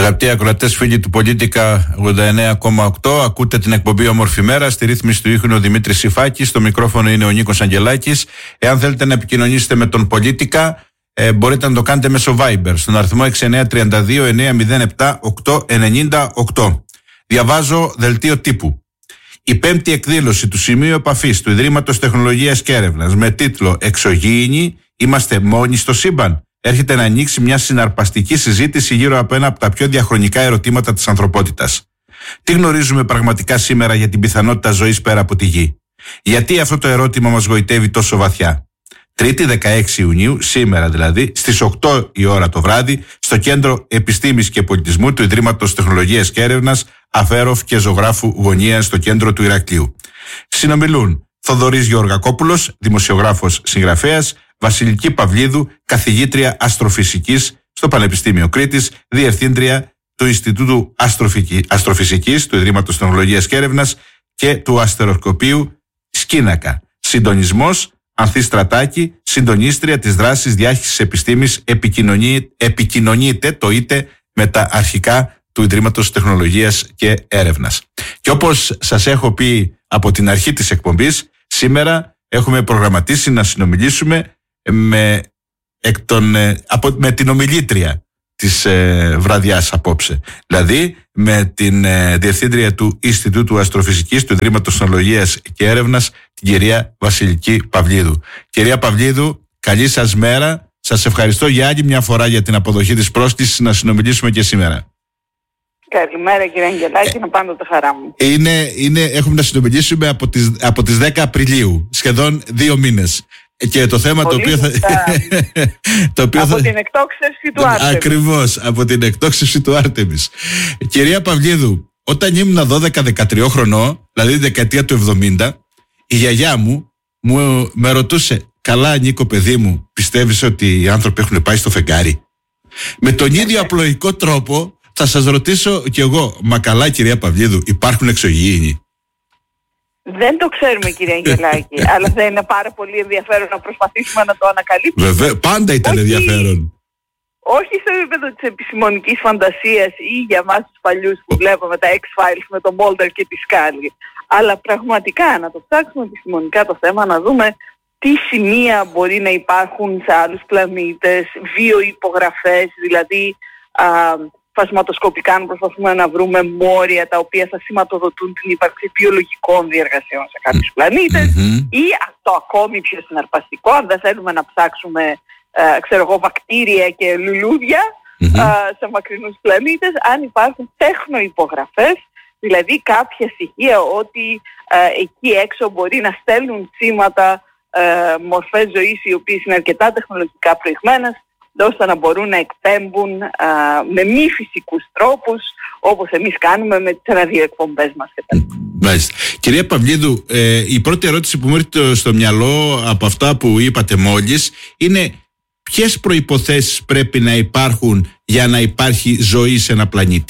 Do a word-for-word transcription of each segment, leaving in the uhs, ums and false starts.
Αγαπητοί ακροατές, φίλοι του Πολίτικα ογδόντα εννέα κόμμα οκτώ, ακούτε την εκπομπή Όμορφη Μέρα. Στη ρύθμιση του ήχου είναι ο Δημήτρης Σιφάκης, στο μικρόφωνο είναι ο Νίκος Αγγελάκης. Εάν θέλετε να επικοινωνήσετε με τον Πολίτικα, ε, μπορείτε να το κάνετε μέσω Viber στον αριθμό έξι εννιά τρία δύο εννιά μηδέν επτά οκτώ εννιά οκτώ. Διαβάζω δελτίο τύπου. Η πέμπτη εκδήλωση του Σημείου Επαφής του Ιδρύματος Τεχνολογίας και Έρευνας με τίτλο «Εξωγήινοι, είμαστε μόνοι στο σύμπαν» έρχεται να ανοίξει μια συναρπαστική συζήτηση γύρω από ένα από τα πιο διαχρονικά ερωτήματα της ανθρωπότητας. Τι γνωρίζουμε πραγματικά σήμερα για την πιθανότητα ζωής πέρα από τη Γη? Γιατί αυτό το ερώτημα μας γοητεύει τόσο βαθιά? Τρίτη δεκαέξι Ιουνίου, σήμερα δηλαδή, στις οκτώ η ώρα το βράδυ, στο Κέντρο Επιστήμης και Πολιτισμού του Ιδρύματος Τεχνολογίας και Έρευνας Αφέροφ και Ζωγράφου Γωνία στο κέντρο του Ηρακλείου. Συνομιλούν Θοδωρής Γεωργακόπουλος, δημοσιογράφος συγγραφέας, Βασιλική Παυλίδου, καθηγήτρια αστροφυσικής στο Πανεπιστήμιο Κρήτης, διευθύντρια του Ινστιτούτου Αστροφυκή, Αστροφυσικής του Ιδρύματος Τεχνολογίας και Έρευνας και του Αστεροσκοπείου Σκίνακα. Συντονισμός Ανθή Στρατάκη, συντονίστρια της δράσης διάχυσης επιστήμης, επικοινωνεί, επικοινωνείται το είτε με τα αρχικά του Ιδρύματος Τεχνολογίας και Έρευνας. Και όπως σας έχω πει από την αρχή της εκπομπής, σήμερα έχουμε προγραμματίσει να συνομιλήσουμε με, εκ των, από, με την ομιλήτρια της ε, βραδιάς απόψε. Δηλαδή με την ε, διευθύντρια του Ινστιτούτου Αστροφυσικής του Ιδρύματος Τεχνολογίας και Έρευνας, την κυρία Βασιλική Παυλίδου. Κυρία Παυλίδου, καλή σας μέρα. Σας ευχαριστώ για άλλη μια φορά για την αποδοχή της πρόσκλησης να συνομιλήσουμε και σήμερα. Καλημέρα κύριε Αγγελάκη, είναι πάντοτε χαρά μου. Είναι, είναι, έχουμε να συνομιλήσουμε από τις, από τις δέκα Απριλίου, σχεδόν δύο μήνες. Και το θέμα Πολύ το οποίο θα... το οποίο από θα... την εκτόξευση του Άρτεμις. Ακριβώς, από την εκτόξευση του Άρτεμις. Κυρία Παυλίδου, όταν ήμουν δώδεκα δεκατρία χρονών, δηλαδή τη δεκαετία του εβδομήντα, η γιαγιά μου, μου με ρωτούσε, καλά Νίκο παιδί μου, πιστεύεις ότι οι άνθρωποι έχουν πάει στο φεγγάρι? Με τον ίδιο απλοϊκό τρόπο θα σας ρωτήσω κι εγώ, μα καλά κυρία Παυλίδου, υπάρχουν εξωγήινοι? Δεν το ξέρουμε κύριε Αγγελάκη, αλλά δεν είναι πάρα πολύ ενδιαφέρον να προσπαθήσουμε να το ανακαλύψουμε? Βέβαια, πάντα ήταν όχι, ενδιαφέρον. Όχι στο επίπεδο της επιστημονικής φαντασίας ή για μας τους παλιούς που βλέπαμε τα X-Files με τον Mulder και τη Scully, αλλά πραγματικά να το ψάξουμε επιστημονικά το θέμα, να δούμε τι σημεία μπορεί να υπάρχουν σε άλλους πλανήτες, βιοϋπογραφές, δηλαδή α, φασματοσκοπικά να προσπαθούμε να βρούμε μόρια τα οποία θα σηματοδοτούν την ύπαρξη βιολογικών διεργασιών σε κάποιους πλανήτες, mm-hmm. ή αυτό ακόμη πιο συναρπαστικό, αν δεν θέλουμε να ψάξουμε ε, ξέρω εγώ, βακτήρια και λουλούδια mm-hmm. ε, σε μακρινούς πλανήτες, αν υπάρχουν τέχνοϋπογραφές, δηλαδή κάποια στοιχεία ότι ε, εκεί έξω μπορεί να στέλνουν σήματα ε, μορφές ζωής οι οποίες είναι αρκετά τεχνολογικά προηγμένες, ώστε να μπορούν να εκπέμπουν α, με μη φυσικούς τρόπους, όπως εμείς κάνουμε με τις ραδιοεκπομπές μας. Μάλιστα. Κυρία Παυλίδου, ε, η πρώτη ερώτηση που μου έρχεται στο μυαλό από αυτά που είπατε μόλις είναι ποιες προϋποθέσεις πρέπει να υπάρχουν για να υπάρχει ζωή σε ένα πλανήτη?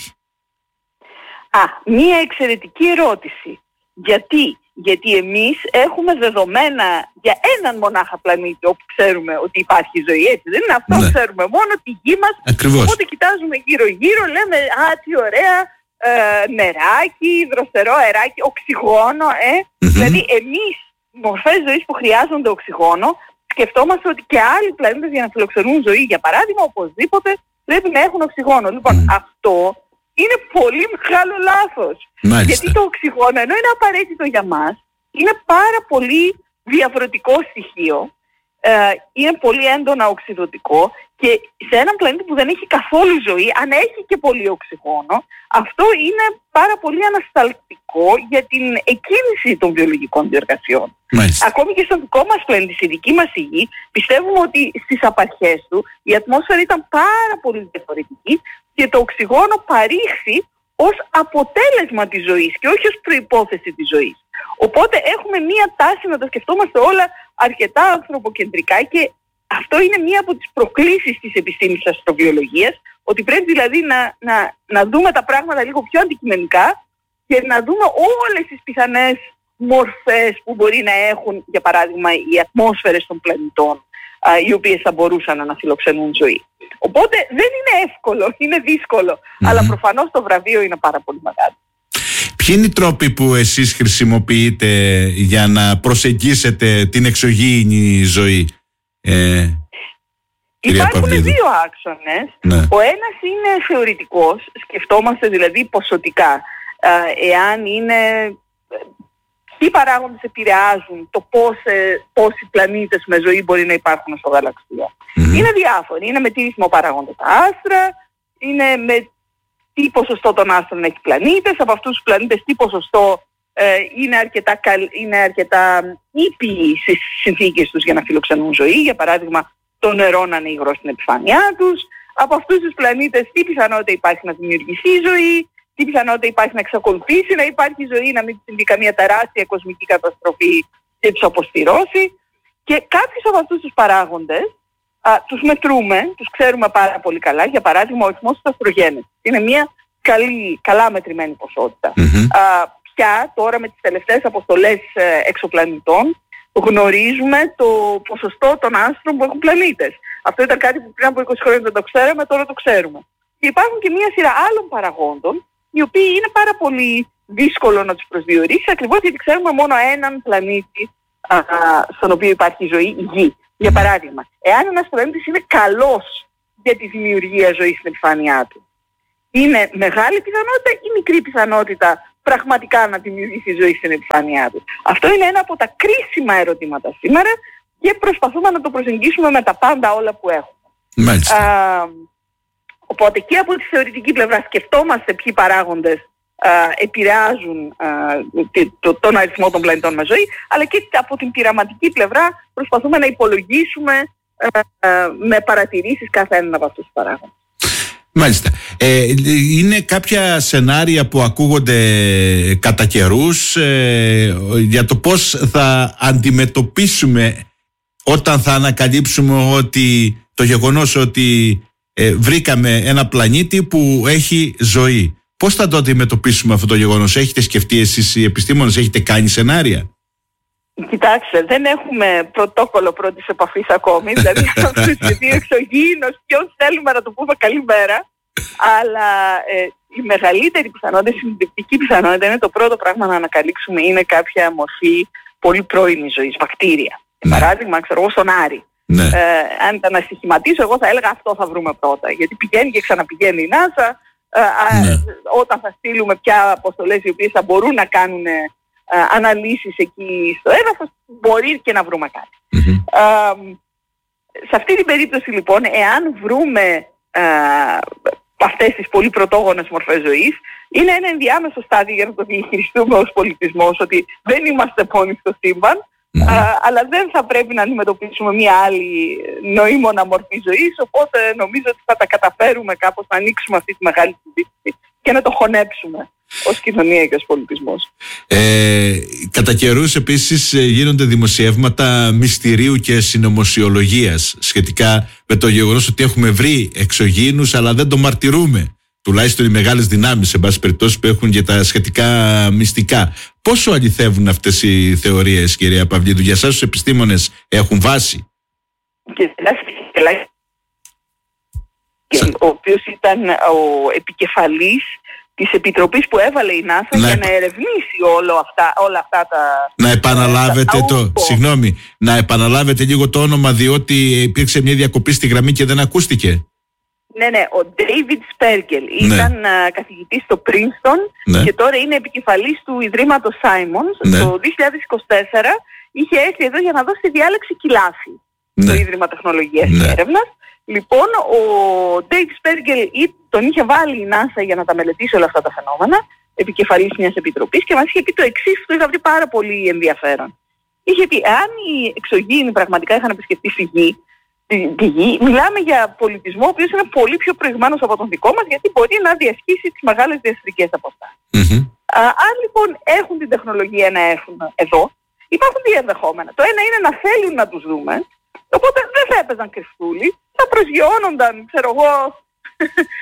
Α, μία εξαιρετική ερώτηση. Γιατί? Γιατί εμείς έχουμε δεδομένα για έναν μονάχα πλανήτη όπου ξέρουμε ότι υπάρχει ζωή, έτσι δεν είναι αυτό? Ναι. Ξέρουμε μόνο τη γη μας. Ακριβώς. Οπότε κοιτάζουμε γύρω γύρω, λέμε α, τι ωραία, ε, νεράκι, δροσερό αεράκι, οξυγόνο, ε. Mm-hmm. Δηλαδή εμείς μορφές ζωής που χρειάζονται οξυγόνο, σκεφτόμαστε ότι και άλλοι πλανήτες για να φιλοξενούν ζωή, για παράδειγμα, οπωσδήποτε πρέπει να έχουν οξυγόνο. Λοιπόν, mm. αυτό είναι πολύ μεγάλο λάθος. Μάλιστα. Γιατί το οξυγόνο, ενώ είναι απαραίτητο για μας, είναι πάρα πολύ διαφορετικό στοιχείο, ε, είναι πολύ έντονα οξυδοτικό και σε έναν πλανήτη που δεν έχει καθόλου ζωή, αν έχει και πολύ οξυγόνο, αυτό είναι πάρα πολύ ανασταλτικό για την εκκίνηση των βιολογικών διεργασιών. Μάλιστα. Ακόμη και στον δικό μας πλανήτη, στη δική μας η Γη, πιστεύουμε ότι στις απαρχές του η ατμόσφαιρα ήταν πάρα πολύ διαφορετική και το οξυγόνο παρήχθη ως αποτέλεσμα της ζωής και όχι ως προϋπόθεση της ζωής. Οπότε έχουμε μία τάση να τα σκεφτόμαστε όλα αρκετά ανθρωποκεντρικά και αυτό είναι μία από τις προκλήσεις της επιστήμης της αστροβιολογίας, ότι πρέπει δηλαδή να, να, να δούμε τα πράγματα λίγο πιο αντικειμενικά και να δούμε όλες τις πιθανές μορφές που μπορεί να έχουν, για παράδειγμα, οι ατμόσφαιρες των πλανητών α, οι οποίες θα μπορούσαν να φιλοξενούν ζωή. Οπότε δεν είναι εύκολο, είναι δύσκολο, mm-hmm. αλλά προφανώς το βραβείο είναι πάρα πολύ μεγάλο. Ποιοι είναι οι τρόποι που εσείς χρησιμοποιείτε για να προσεγγίσετε την εξωγήινη ζωή, ε, Υπάρχουν δύο άξονες. Ναι. Ο ένας είναι θεωρητικός, σκεφτόμαστε δηλαδή ποσοτικά, εάν είναι, ποιοι παράγοντες επηρεάζουν το πώς, πόσοι πλανήτες με ζωή μπορεί να υπάρχουν στο γαλαξία. Mm-hmm. Είναι διάφοροι, είναι με τι ρυθμό παράγονται τα άστρα, είναι με τι ποσοστό των άστρων έχει πλανήτες, από αυτούς τους πλανήτες τι ποσοστό ε, είναι αρκετά, είναι αρκετά ήπιοι στις συνθήκες τους για να φιλοξενούν ζωή, για παράδειγμα το νερό να είναι υγρό στην επιφάνειά τους, από αυτούς τους πλανήτες τι πιθανότητα υπάρχει να δημιουργηθεί ζωή, τι πιθανότητα υπάρχει να εξακολουθήσει να υπάρχει ζωή, να μην συμβεί καμία τεράστια κοσμική καταστροφή και τους αποστηρώσει. Και κάποιους από αυτούς τους παράγοντες α, τους μετρούμε, τους ξέρουμε πάρα πολύ καλά. Για παράδειγμα, ο ρυθμός της αστρογέννησης είναι μια καλή, καλά μετρημένη ποσότητα. Mm-hmm. Α, πια τώρα με τις τελευταίες αποστολές ε, εξωπλανητών γνωρίζουμε το ποσοστό των άστρων που έχουν πλανήτες. Αυτό ήταν κάτι που πριν από είκοσι χρόνια δεν το ξέραμε, τώρα το ξέρουμε. Και υπάρχουν και μια σειρά άλλων παραγόντων, οι οποίοι είναι πάρα πολύ δύσκολο να τους προσδιορίσεις, ακριβώς γιατί ξέρουμε μόνο έναν πλανήτη α, στον οποίο υπάρχει ζωή, η Γη. Για παράδειγμα, εάν ένας πλανήτης είναι καλός για τη δημιουργία ζωής στην επιφάνειά του, είναι μεγάλη πιθανότητα ή μικρή πιθανότητα πραγματικά να δημιουργήσει ζωή στην επιφάνειά του? Αυτό είναι ένα από τα κρίσιμα ερωτήματα σήμερα και προσπαθούμε να το προσεγγίσουμε με τα πάντα όλα που έχουμε. Α, οπότε και από τη θεωρητική πλευρά σκεφτόμαστε ποιοι παράγοντες α, επηρεάζουν α, το, τον αριθμό των πλανητών με ζωή, αλλά και από την πειραματική πλευρά προσπαθούμε να υπολογίσουμε α, α, με παρατηρήσεις κάθε έναν από αυτούς τους παράγοντες. Μάλιστα. Ε, είναι κάποια σενάρια που ακούγονται κατά καιρούς ε, για το πώς θα αντιμετωπίσουμε όταν θα ανακαλύψουμε ότι το γεγονός ότι ε, βρήκαμε ένα πλανήτη που έχει ζωή. Πώς θα το αντιμετωπίσουμε αυτό το γεγονός? Έχετε σκεφτεί εσείς οι επιστήμονες, έχετε κάνει σενάρια? Κοιτάξτε, δεν έχουμε πρωτόκολλο πρώτης επαφής ακόμη, δηλαδή αυτούς δύο εξωγήινους, ποιον θέλουμε να το πούμε καλημέρα, αλλά ε, η μεγαλύτερη πιθανότητα, η συνδεικτική πιθανότητα είναι το πρώτο πράγμα να ανακαλύψουμε είναι κάποια μορφή πολύ πρώιμης ζωής, βακτήρια. Ναι. Παράδειγμα, ξέρω εγώ, στον Άρη. Ναι. Ε, αν τα να στοιχηματίσω, εγώ θα έλεγα αυτό θα βρούμε πρώτα, γιατί πηγαίνει και ξαναπηγαίνει η NASA, ε, ναι. ε, όταν θα στείλουμε πια αποστολές οι οποίες θα μπορούν να κάνουν Uh, αναλύσεις εκεί στο έδαφος, μπορεί και να βρούμε κάτι. Mm-hmm. Uh, σε αυτή την περίπτωση λοιπόν, εάν βρούμε uh, αυτές τις πολύ πρωτόγονες μορφές ζωής, είναι ένα ενδιάμεσο στάδιο για να το διαχειριστούμε ως πολιτισμός, ότι δεν είμαστε μόνοι στο σύμπαν, mm-hmm. uh, αλλά δεν θα πρέπει να αντιμετωπίσουμε μια άλλη νοήμονα μορφή ζωής, οπότε νομίζω ότι θα τα καταφέρουμε κάπως να ανοίξουμε αυτή τη μεγάλη συζήτηση και να το χωνέψουμε ως κοινωνία και ως πολιτισμός. Ε, κατά καιρούς επίσης γίνονται δημοσιεύματα μυστηρίου και συνωμοσιολογίας σχετικά με το γεγονός ότι έχουμε βρει εξωγήινους αλλά δεν το μαρτυρούμε. Τουλάχιστον οι μεγάλες δυνάμεις, σε πάση περιπτώσει, που έχουν και τα σχετικά μυστικά. Πόσο αληθεύουν αυτές οι θεωρίες, κυρία Παυλίδου? Για εσάς τους επιστήμονες έχουν βάση? Και, και ο οποίος ήταν ο επικεφαλής της επιτροπής που έβαλε η NASA να... για να ερευνήσει όλο αυτά, όλα αυτά τα... Να επαναλάβετε τα... το... Συγγνώμη, να επαναλάβετε λίγο το όνομα, διότι υπήρξε μια διακοπή στη γραμμή και δεν ακούστηκε. Ναι, ναι, ο David Spergel ναι. ήταν uh, καθηγητής στο Princeton ναι. και τώρα είναι επικεφαλής του Ιδρύματος Simons. Ναι. Το δύο χιλιάδες είκοσι τέσσερα είχε έρθει εδώ για να δώσει τη διάλεξη Κιλάφη, ναι. το Ίδρυμα Τεχνολογίας ναι. και Έρευνας. Λοιπόν, ο Dave Spergel τον είχε βάλει η NASA για να τα μελετήσει όλα αυτά τα φαινόμενα, επικεφαλής μιας επιτροπής, και μας είχε πει το εξής, το είχα βρει πάρα πολύ ενδιαφέρον. Είχε πει, εάν οι εξωγήινοι πραγματικά είχαν επισκεφτεί τη Γη, τη, τη Γη, μιλάμε για πολιτισμό ο οποίος είναι πολύ πιο προηγμένος από τον δικό μας, γιατί μπορεί να διασχίσει τις μεγάλες διαστρικές αποστάσεις. Mm-hmm. Α, αν λοιπόν έχουν την τεχνολογία να έρθουν εδώ, υπάρχουν δύο ενδεχόμενα. Το ένα είναι να θέλουν να τους δούμε, οπότε δεν θα έπαιζαν κρυφτούλοι, θα προσγειώνονταν, ξέρω εγώ,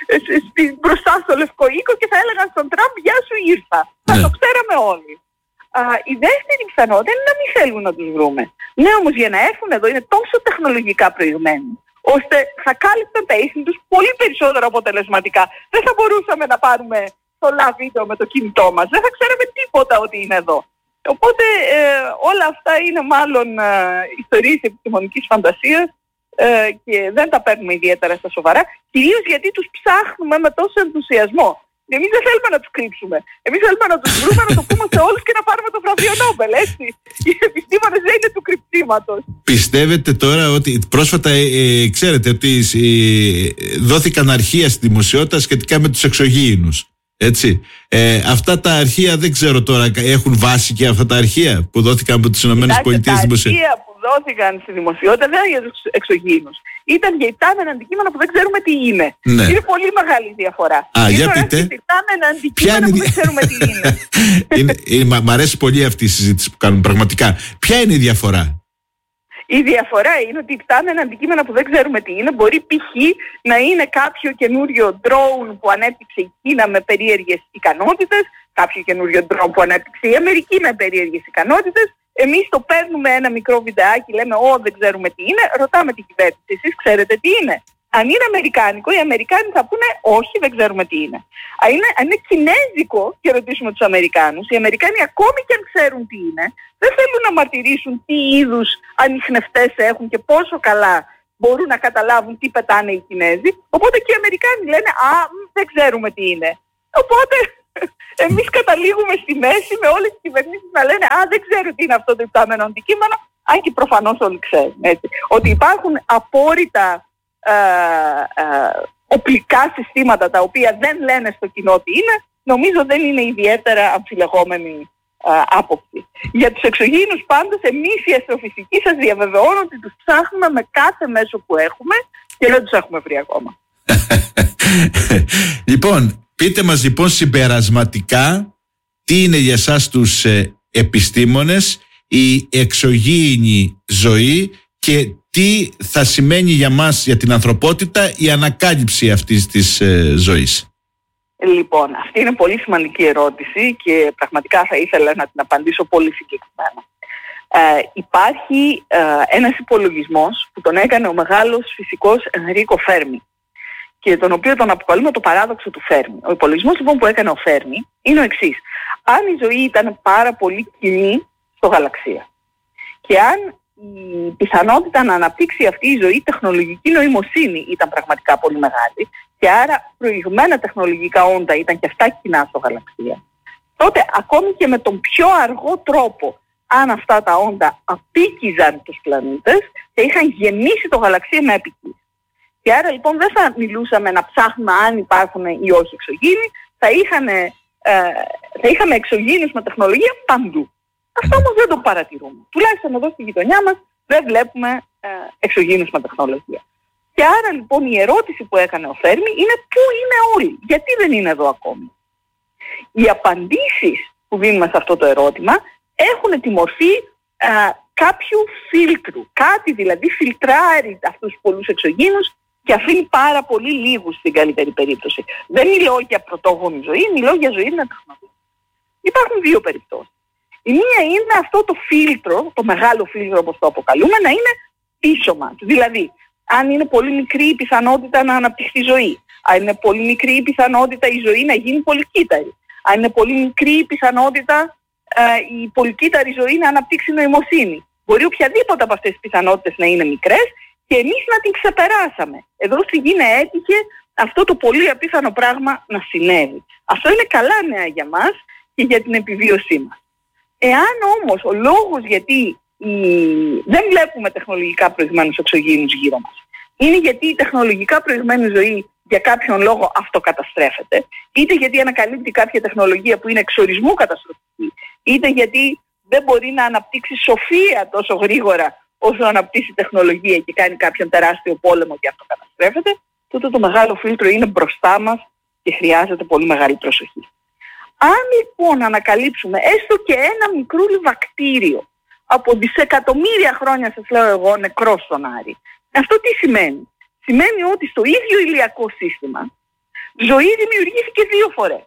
μπροστά στο Λευκό Οίκο και θα έλεγαν στον Τραμπ, γεια σου, ήρθα. Ναι. Θα το ξέραμε όλοι. Α, η δεύτερη πιθανότητα είναι να μην θέλουν να τους βρούμε. Ναι, όμως για να έρθουν εδώ είναι τόσο τεχνολογικά προηγμένοι, ώστε θα κάλυπταν τα ίχνη τους πολύ περισσότερο αποτελεσματικά. Δεν θα μπορούσαμε να πάρουμε πολλά βίντεο με το κινητό μας. Δεν θα ξέραμε τίποτα ότι είναι εδώ. Οπότε ε, όλα αυτά είναι μάλλον ε, ιστορίες επιστημονικής φαντασίας ε, και δεν τα παίρνουμε ιδιαίτερα στα σοβαρά, κυρίως γιατί τους ψάχνουμε με τόσο ενθουσιασμό. Εμείς δεν θέλουμε να τους κρύψουμε. Εμείς θέλουμε να τους βρούμε, να το πούμε σε όλους και να πάρουμε το βραβείο Νόμπελ, έτσι. Οι επιστήμονες δεν είναι του κρυψίματος. Πιστεύετε τώρα ότι πρόσφατα ε, ε, ξέρετε ότι ε, δόθηκαν αρχεία στη δημοσιότητα σχετικά με τους εξωγήινους. Έτσι. Ε, αυτά τα αρχεία δεν ξέρω τώρα, έχουν βάση και αυτά τα αρχεία που δόθηκαν από τις ΗΠΑ δημοσιότητα. Τα αρχεία που δόθηκαν στη δημοσιότητα δεν είναι για τους εξωγήινους. Ήταν για υπτάμενα αντικείμενα που δεν ξέρουμε τι είναι. Ναι. Είναι πολύ μεγάλη διαφορά. Α, για πείτε. Υπτάμενα αντικείμενα που δεν ξέρουμε τι είναι. είναι, είναι μ' αρέσει πολύ αυτή η συζήτηση που κάνουμε πραγματικά. Ποια είναι η διαφορά? Η διαφορά είναι ότι υπτάμενα αντικείμενα που δεν ξέρουμε τι είναι μπορεί π.χ. να είναι κάποιο καινούριο drone που ανέπτυξε η Κίνα με περίεργες ικανότητες, κάποιο καινούριο drone που ανέπτυξε η Αμερική με περίεργες ικανότητες. Εμείς το παίρνουμε ένα μικρό βιντεάκι, λέμε «Ω, δεν ξέρουμε τι είναι», ρωτάμε την κυβέρνηση «Εσείς ξέρετε τι είναι?» Αν είναι αμερικάνικο, οι Αμερικάνοι θα πούνε «Όχι, δεν ξέρουμε τι είναι». Αν είναι, αν είναι κινέζικο και ρωτήσουμε τους Αμερικάνους, οι Αμερικάνοι ακόμη και αν ξέρουν τι είναι, δεν θέλουν να μαρτυρήσουν τι είδους ανιχνευτές έχουν και πόσο καλά μπορούν να καταλάβουν τι πετάνε οι Κινέζοι. Οπότε και οι Αμερικάνοι λένε «Α, δεν ξέρουμε τι είναι». Οπότε εμείς καταλήγουμε στη μέση με όλες τις κυβερνήσεις να λένε «Α, δεν ξέρω τι είναι αυτό το υπτάμενο αντικείμενο», αν και προφανώς όλοι ξέρουν. Έτσι. Ότι υπάρχουν απόρριτα ε, ε, οπλικά συστήματα τα οποία δεν λένε στο κοινό τι είναι, νομίζω δεν είναι ιδιαίτερα αμφιλεγόμενη ε, άποψη. Για τους εξωγήινους πάντως, εμείς οι αστροφυσικοί σας διαβεβαιώνω ότι τους ψάχνουμε με κάθε μέσο που έχουμε και δεν τους έχουμε βρει ακόμα. Λοιπόν, πείτε μας λοιπόν συμπερασματικά τι είναι για εσάς τους ε, επιστήμονες η εξωγήινη ζωή και τι θα σημαίνει για μας, για την ανθρωπότητα, η ανακάλυψη αυτής της ε, ζωής. Λοιπόν, αυτή είναι πολύ σημαντική ερώτηση και πραγματικά θα ήθελα να την απαντήσω πολύ συγκεκριμένα. Ε, υπάρχει ε, ένας υπολογισμός που τον έκανε ο μεγάλος φυσικός Ενρίκο Φέρμι και τον οποίο τον αποκαλούμε το παράδοξο του Φέρμι. Ο υπολογισμός λοιπόν που έκανε ο Φέρμι είναι ο εξής. Αν η ζωή ήταν πάρα πολύ κοινή στο γαλαξία και αν η πιθανότητα να αναπτύξει αυτή η ζωή τεχνολογική νοημοσύνη ήταν πραγματικά πολύ μεγάλη και άρα προηγμένα τεχνολογικά όντα ήταν και αυτά κοινά στο γαλαξία, τότε ακόμη και με τον πιο αργό τρόπο, αν αυτά τα όντα απίκιζαν τους πλανήτες, θα είχαν γεμίσει το γαλαξία με επικοινωνία. Και άρα λοιπόν δεν θα μιλούσαμε να ψάχνουμε αν υπάρχουν ή όχι εξωγήινοι, θα, είχαν, ε, θα είχαμε εξωγήινους με τεχνολογία παντού. Αυτό όμως δεν το παρατηρούμε. Τουλάχιστον εδώ στη γειτονιά μας δεν βλέπουμε ε, εξωγήινους με τεχνολογία. Και άρα λοιπόν η ερώτηση που έκανε ο Φέρμι είναι πού είναι όλοι, γιατί δεν είναι εδώ ακόμη. Οι απαντήσεις που δίνουμε σε αυτό το ερώτημα έχουν τη μορφή ε, κάποιου φίλτρου. Κάτι δηλαδή φιλτράρει αυτούς τους πολλούς εξωγήινους και αφήνει πάρα πολύ λίγους στην καλύτερη περίπτωση. Δεν μιλώ για πρωτόγονη ζωή, μιλώ για ζωή με τεχνολογία. Υπάρχουν δύο περιπτώσεις. Η μία είναι αυτό το φίλτρο, το μεγάλο φίλτρο όπως το αποκαλούμε, να είναι πίσω μας. Δηλαδή, αν είναι πολύ μικρή η πιθανότητα να αναπτυχθεί ζωή, αν είναι πολύ μικρή η πιθανότητα η ζωή να γίνει πολυκύτταρη, αν είναι πολύ μικρή η πιθανότητα ε, η πολυκύτταρη ζωή να αναπτύξει νοημοσύνη. Μπορεί οποιαδήποτε από αυτές τις πιθανότητες να είναι μικρές και εμείς να την ξεπεράσαμε. Εδώ στη γη έτυχε αυτό το πολύ απίθανο πράγμα να συνέβη. Αυτό είναι καλά νέα για μας και για την επιβίωσή μας. Εάν όμως ο λόγος γιατί η... δεν βλέπουμε τεχνολογικά προηγμένους εξωγήινους γύρω μας είναι γιατί η τεχνολογικά προηγμένη ζωή για κάποιον λόγο αυτοκαταστρέφεται, είτε γιατί ανακαλύπτει κάποια τεχνολογία που είναι εξορισμού καταστροφική, είτε γιατί δεν μπορεί να αναπτύξει σοφία τόσο γρήγορα όσο αναπτύσσει τεχνολογία και κάνει κάποιον τεράστιο πόλεμο και αυτοκαταστρέφεται, τότε το μεγάλο φίλτρο είναι μπροστά μας και χρειάζεται πολύ μεγάλη προσοχή. Αν λοιπόν ανακαλύψουμε έστω και ένα μικρούλι βακτήριο από δισεκατομμύρια χρόνια, σας λέω εγώ, νεκρό στον Άρη, αυτό τι σημαίνει? Σημαίνει ότι στο ίδιο ηλιακό σύστημα ζωή δημιουργήθηκε δύο φορές.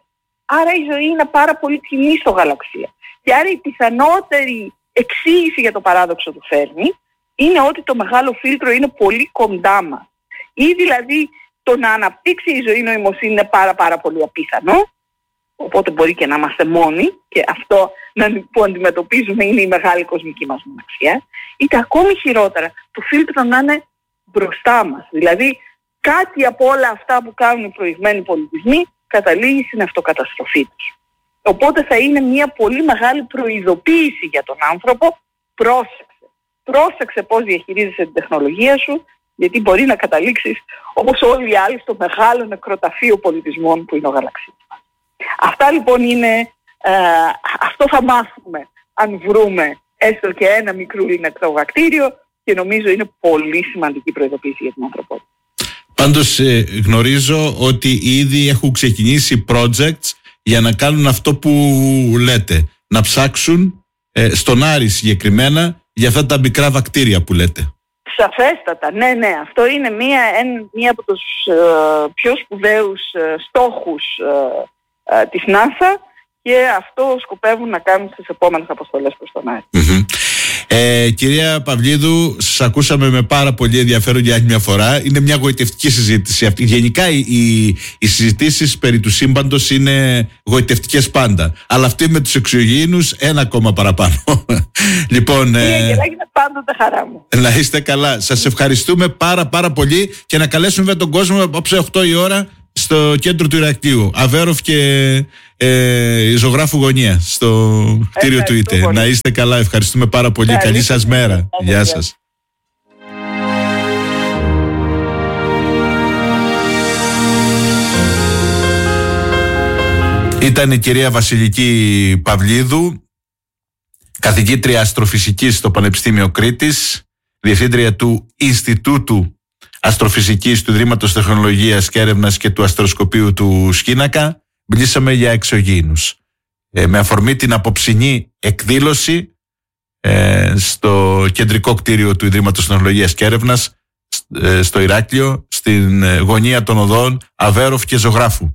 άρα η ζωή είναι πάρα πολύ κοινή στο γαλαξία. Και άρα η πιθανότερη εξήγηση για το παράδοξο του Φέρμι είναι ότι το μεγάλο φίλτρο είναι πολύ κοντά μας. Ή δηλαδή το να αναπτύξει η ζωή νοημοσύνη είναι πάρα πάρα πολύ απίθανο, οπότε μπορεί και να είμαστε μόνοι και αυτό που αντιμετωπίζουμε είναι η μεγάλη κοσμική μας μοναξιά, είτε ακόμη χειρότερα το φίλτρο να είναι μπροστά μας. Δηλαδή κάτι από όλα αυτά που κάνουν οι προηγμένοι πολιτισμοί καταλήγει στην αυτοκαταστροφή τους. Οπότε θα είναι μια πολύ μεγάλη προειδοποίηση για τον άνθρωπο. Πρόσεξε. Πρόσεξε πώς διαχειρίζεσαι την τεχνολογία σου, γιατί μπορεί να καταλήξεις όπως όλοι οι άλλοι στο μεγάλο νεκροταφείο πολιτισμών που είναι ο γαλαξίας μας. Αυτά λοιπόν είναι, ε, αυτό θα μάθουμε αν βρούμε έστω και ένα μικρούλι νεκροβακτήριο και νομίζω είναι πολύ σημαντική προειδοποίηση για την ανθρωπότητα. Πάντως ε, γνωρίζω ότι ήδη έχουν ξεκινήσει projects για να κάνουν αυτό που λέτε, να ψάξουν ε, στον Άρη συγκεκριμένα για αυτά τα μικρά βακτήρια που λέτε. Σαφέστατα, ναι, ναι. Αυτό είναι μία, εν, μία από τους ε, πιο σπουδαίους ε, στόχους ε, ε, της NASA και αυτό σκοπεύουν να κάνουν στις επόμενες αποστολές προς τον Άρη. Mm-hmm. Ε, κυρία Παυλίδου, σας ακούσαμε με πάρα πολύ ενδιαφέρον για άλλη μια φορά. Είναι μια γοητευτική συζήτηση αυτή. Γενικά οι, οι, οι συζητήσεις περί του σύμπαντος είναι γοητευτικές πάντα. Αλλά αυτή με τους εξωγήινους ένα ακόμα παραπάνω. Λοιπόν, ε, ε, είναι πάντοτε χαρά μου. Να είστε καλά. Σας ευχαριστούμε πάρα πάρα πολύ και να καλέσουμε τον κόσμο απόψε οκτώ η ώρα στο κέντρο του Ηρακλείου. Αβέροφ και ε, ζωγράφου γωνία στο κτίριο του ΙΤΕ. Να είστε καλά, ευχαριστούμε πάρα πολύ. Καλή, Καλή σας μέρα. Γεια σας. Ήταν η κυρία Βασιλική Παυλίδου, καθηγήτρια αστροφυσικής στο Πανεπιστήμιο Κρήτης, διευθύντρια του Ινστιτούτου Αστροφυσικής του Ιδρύματος Τεχνολογίας και Έρευνας και του Αστροσκοπείου του Σκίνακα. Μιλήσαμε για εξωγήινους. Ε, με αφορμή την απόψινή εκδήλωση ε, στο κεντρικό κτίριο του Ιδρύματος Τεχνολογίας και Έρευνας ε, στο Ηράκλειο, στην ε, γωνία των οδών Αβέροφ και Ζωγράφου.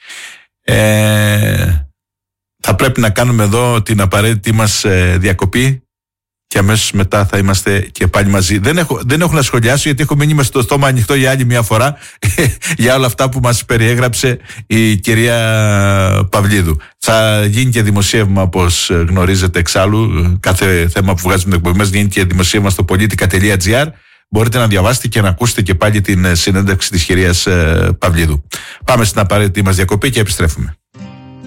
Ε, θα πρέπει να κάνουμε εδώ την απαραίτητη μας ε, διακοπή και αμέσως μετά θα είμαστε και πάλι μαζί. Δεν έχω, δεν έχω να σχολιάσω γιατί έχω μείνει με στο στόμα ανοιχτό για άλλη μια φορά για όλα αυτά που μας περιέγραψε η κυρία Παυλίδου. Θα γίνει και δημοσίευμα, όπως γνωρίζετε εξάλλου, κάθε θέμα που βγάζουμε την εκπομπή μας γίνει και δημοσίευμα στο politica τελεία gr. Μπορείτε να διαβάσετε και να ακούσετε και πάλι την συνέντευξη της κυρίας Παυλίδου. Πάμε στην απαραίτητη μας διακοπή και επιστρέφουμε.